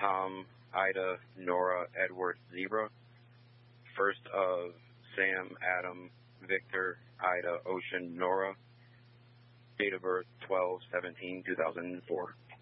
Tom, Ida, Nora, Edward, Zebra. First of Sam, Adam, Victor, Ida, Ocean, Nora. Date of birth 12/17/2004.